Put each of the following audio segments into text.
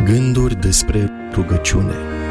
Gânduri despre rugăciune.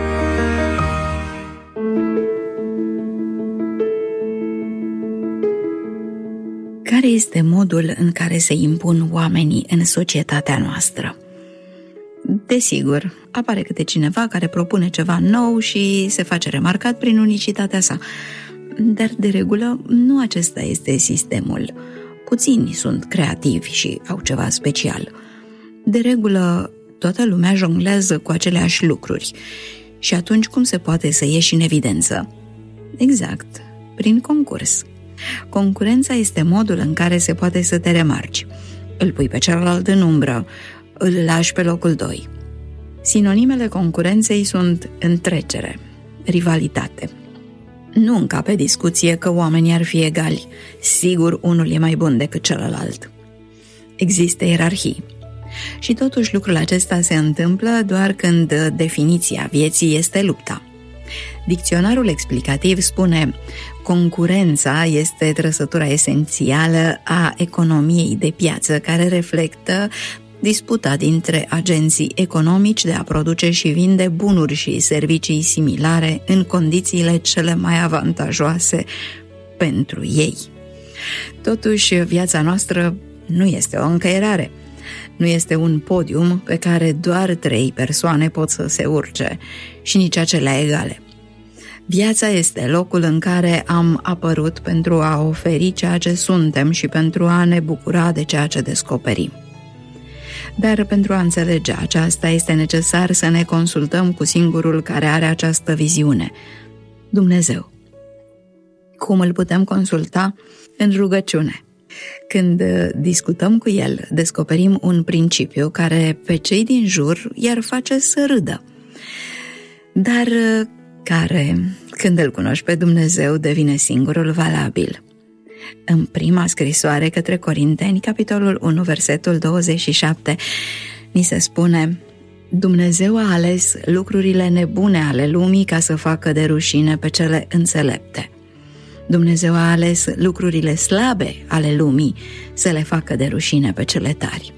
Care este modul în care se impun oamenii în societatea noastră? Desigur, apare câte cineva care propune ceva nou și se face remarcat prin unicitatea sa. Dar, de regulă, nu acesta este sistemul. Puțini sunt creativi și au ceva special. De regulă, toată lumea jonglează cu aceleași lucruri. Și atunci cum se poate să ieși în evidență? Exact, prin concurs. Concurența este modul în care se poate să te remarci. Îl pui pe celălalt în umbră, îl lași pe locul 2. Sinonimele concurenței sunt întrecere, rivalitate. Nu încape discuție că oamenii ar fi egali. Sigur, unul e mai bun decât celălalt. Există ierarhii. Și totuși lucrul acesta se întâmplă doar când definiția vieții este lupta. Dicționarul explicativ spune: concurența este trăsătura esențială a economiei de piață care reflectă disputa dintre agenții economici de a produce și vinde bunuri și servicii similare în condițiile cele mai avantajoase pentru ei. Totuși, viața noastră nu este o încăierare. Nu este un podium pe care doar 3 persoane pot să se urce și nici acelea egale. Viața este locul în care am apărut pentru a oferi ceea ce suntem și pentru a ne bucura de ceea ce descoperim. Dar pentru a înțelege aceasta este necesar să ne consultăm cu singurul care are această viziune, Dumnezeu. Cum îl putem consulta? În rugăciune. Când discutăm cu El, descoperim un principiu care pe cei din jur i-ar face să râdă, dar care, când îl cunoști pe Dumnezeu, devine singurul valabil. În prima scrisoare către Corinteni, capitolul 1, versetul 27, ni se spune: Dumnezeu a ales lucrurile nebune ale lumii ca să facă de rușine pe cele înțelepte. Dumnezeu a ales lucrurile slabe ale lumii să le facă de rușine pe cele tari.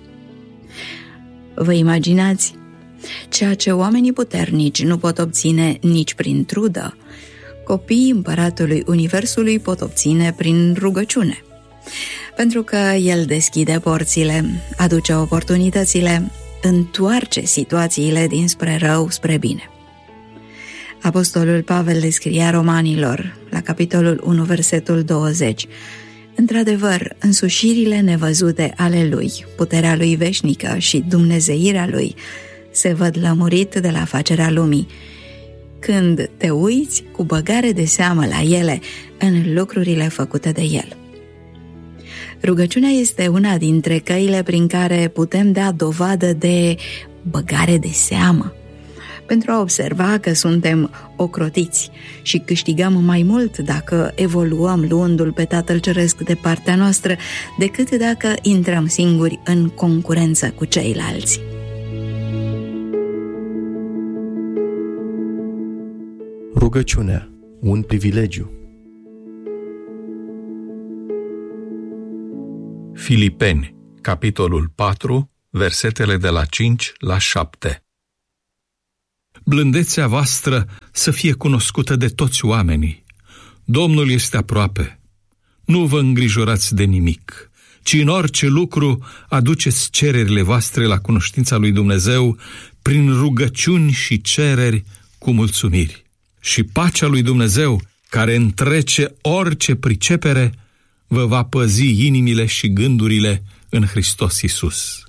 Vă imaginați? Ceea ce oamenii puternici nu pot obține nici prin trudă, copiii împăratului universului pot obține prin rugăciune. Pentru că El deschide porțile, aduce oportunitățile, întoarce situațiile dinspre rău spre bine. Apostolul Pavel le scria romanilor, la capitolul 1, versetul 20: într-adevăr, însușirile nevăzute ale Lui, puterea Lui veșnică și dumnezeirea Lui se văd lămurit de la facerea lumii, când te uiți cu băgare de seamă la ele în lucrurile făcute de El. Rugăciunea este una dintre căile prin care putem da dovadă de băgare de seamă, pentru a observa că suntem ocrotiți și câștigăm mai mult dacă evoluăm luându-L pe Tatăl Ceresc de partea noastră, decât dacă intrăm singuri în concurență cu ceilalți. Rugăciunea, un privilegiu. Filipeni, capitolul 4, versetele de la 5 la 7. Blândețea voastră să fie cunoscută de toți oamenii. Domnul este aproape. Nu vă îngrijorați de nimic, ci în orice lucru aduceți cererile voastre la cunoștința lui Dumnezeu prin rugăciuni și cereri cu mulțumiri. Și pacea lui Dumnezeu, care întrece orice pricepere, vă va păzi inimile și gândurile în Hristos Iisus.